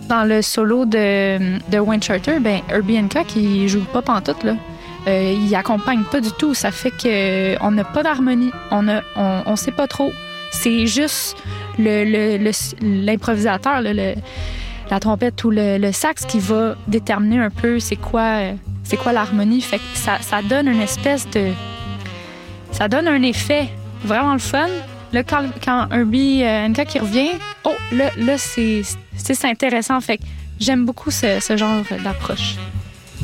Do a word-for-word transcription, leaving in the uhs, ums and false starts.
Dans le solo de, de Wayne Shorter, ben, Herbie Hancock, il joue pas pantoute, là. Euh, il accompagne pas du tout. Ça fait qu'on n'a pas d'harmonie. On a, on, on sait pas trop. C'est juste le, le, le, l'improvisateur, là, le, la trompette ou le, le sax qui va déterminer un peu c'est quoi, c'est quoi l'harmonie. Fait que ça, ça donne une espèce de... Ça donne un effet vraiment le fun. Là, quand, quand Herbie Hancock qui revient, oh, là, là c'est, c'est, c'est intéressant. Fait que j'aime beaucoup ce, ce genre d'approche.